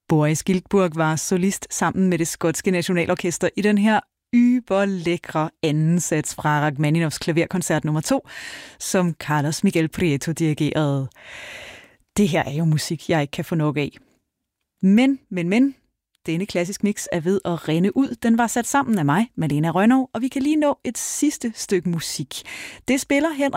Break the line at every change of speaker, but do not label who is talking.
Boris Giltburg var solist sammen med det skotske nationalorkester i den her yberlækre anden sats fra Rachmaninoffs klaverkoncert nummer 2, som Carlos Miguel Prieto dirigerede. Det her er jo musik, jeg ikke kan få nok af. Men, denne klassisk mix er ved at rinde ud. Den var sat sammen af mig, Malena Rønnow, og vi kan lige nå et sidste stykke musik. Det spiller Henrik